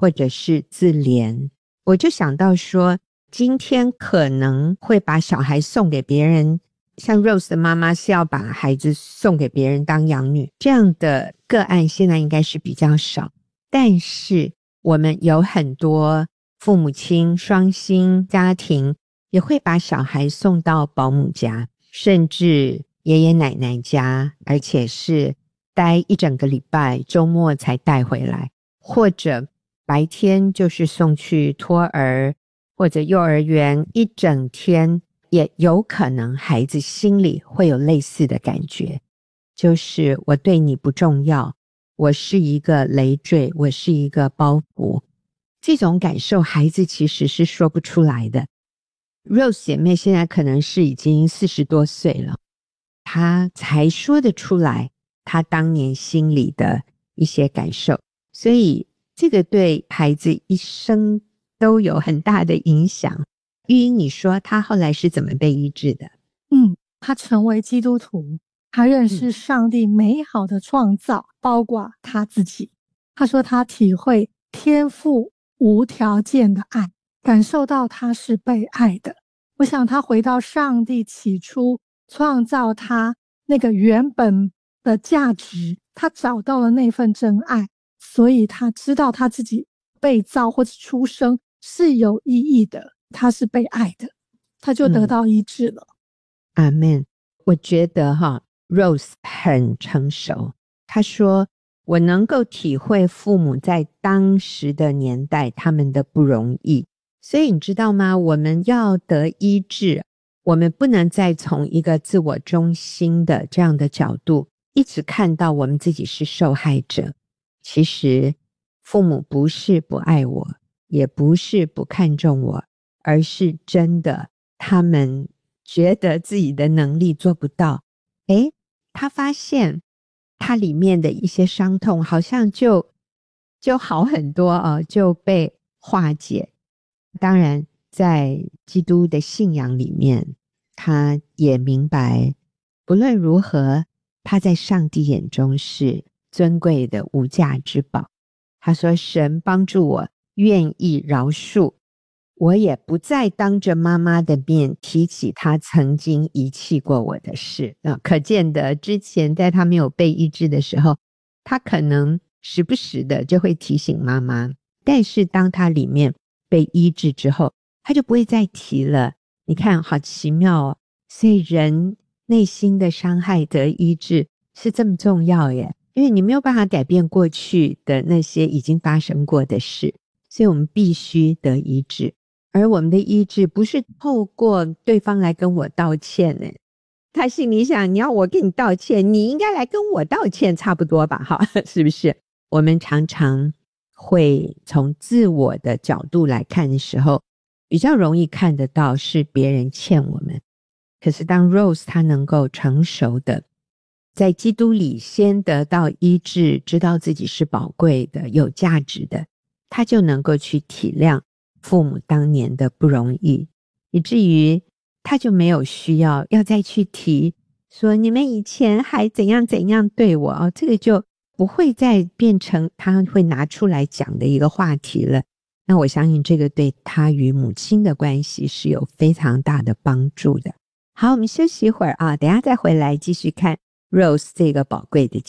或者是自怜。我就想到说，今天可能会把小孩送给别人，像 Rose 的妈妈是要把孩子送给别人当养女，这样的个案现在应该是比较少。但是我们有很多父母亲双薪家庭也会把小孩送到保姆家，甚至爷爷奶奶家，而且是待一整个礼拜，周末才带回来，或者白天就是送去托儿或者幼儿园一整天，也有可能孩子心里会有类似的感觉，就是我对你不重要，我是一个累赘，我是一个包袱。这种感受孩子其实是说不出来的。 Rose 姐妹现在可能是已经40多岁了，她才说得出来她当年心里的一些感受，所以这个对孩子一生都有很大的影响。玉英，你说她后来是怎么被医治的？ 他成为基督徒，他认识上帝美好的创造，包括他自己。他说他体会天父无条件的爱，感受到他是被爱的。我想他回到上帝起初创造他那个原本的价值，他找到了那份真爱，所以他知道他自己被造或者出生是有意义的，他是被爱的，他就得到医治了。 阿们。我觉得Rose 很成熟，她说我能够体会父母在当时的年代他们的不容易，所以你知道吗，我们要得医治，我们不能再从一个自我中心的这样的角度一直看到我们自己是受害者。其实父母不是不爱我，也不是不看重我，而是真的他们觉得自己的能力做不到。他发现他里面的一些伤痛好像就好很多就被化解。当然在基督的信仰里面，他也明白不论如何他在上帝眼中是尊贵的无价之宝。他说神帮助我愿意饶恕，我也不再当着妈妈的面提起她曾经遗弃过我的事。可见的之前在她没有被医治的时候，她可能时不时的就会提醒妈妈，但是当她里面被医治之后，她就不会再提了。你看好奇妙哦，所以人内心的伤害得医治是这么重要耶，因为你没有办法改变过去的那些已经发生过的事，所以我们必须得医治。而我们的医治不是透过对方来跟我道歉呢，他心里想你要我跟你道歉，你应该来跟我道歉差不多吧，是不是？我们常常会从自我的角度来看的时候，比较容易看得到是别人欠我们。可是当 Rose 她能够成熟的在基督里先得到医治，知道自己是宝贵的有价值的，她就能够去体谅父母当年的不容易，以至于他就没有需要再去提说你们以前还怎样怎样对我这个就不会再变成他会拿出来讲的一个话题了。那我相信这个对他与母亲的关系是有非常大的帮助的。好，我们休息一会儿等一下再回来继续看 Rose 这个宝贵的